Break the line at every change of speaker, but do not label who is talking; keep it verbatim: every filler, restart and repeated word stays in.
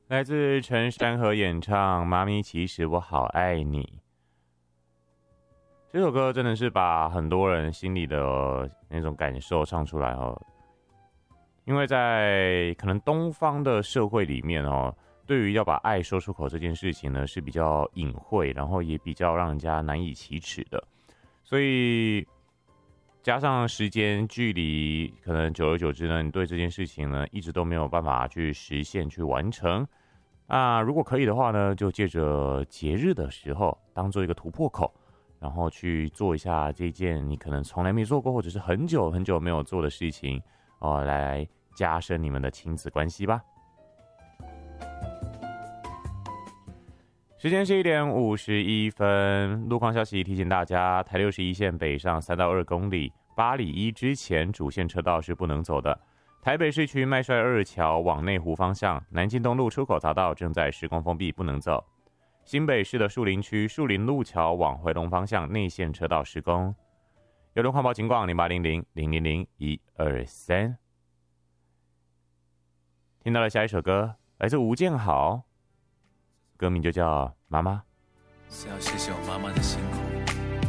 来自陈珊瑚演唱《妈咪其实我好爱你》。这首歌真的是把很多人心里的那种感受唱出来哦。因为在可能东方的社会里面哦，对于要把爱说出口这件事情呢是比较隐晦，然后也比较让人家难以启齿的。所以加上时间距离，可能久而久之呢，你对这件事情呢一直都没有办法去实现去完成。啊，如果可以的话呢，就借着节日的时候当做一个突破口，然后去做一下这件你可能从来没做过，或者是很久很久没有做的事情哦，来加深你们的亲子关系吧。时间是一点五十一分，路况消息提醒大家，台六十一线北上三到二公里，八里一之前主线车道是不能走的。台北市区麦帅二桥往内湖方向，南京东路出口匝道正在施工封闭，不能走。新北市的树林区树林路桥往回龙方向内线车道施工。有路况报情况零八零零零零零一二三。听到了下一首歌，来自吴建豪，歌名就叫《妈妈》。
是要谢谢我妈妈的辛苦，